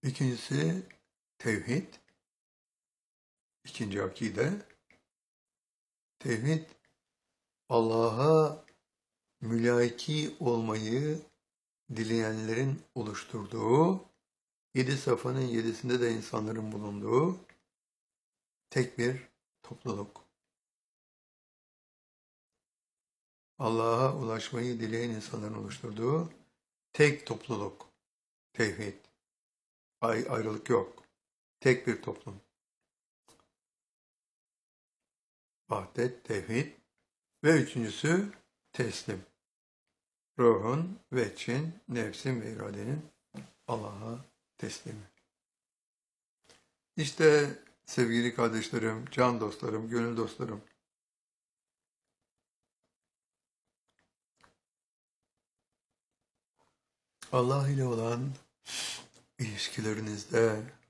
İkincisi tevhid. İkinci akide. Tevhid, Allah'a mülaki olmayı dileyenlerin oluşturduğu, 7 safhanın 7'sinde de insanların bulunduğu tek bir topluluk. Allah'a ulaşmayı dileyen insanların oluşturduğu tek topluluk. Tevhid. Ayrılık yok. Tek bir toplum. Vahdet, tevhid. Ve üçüncüsü teslim. Ruhun, veçin, nefsin ve iradenin Allah'a teslimi. İşte sevgili kardeşlerim, can dostlarım, gönül dostlarım, Allah ile olan ilişkilerinizde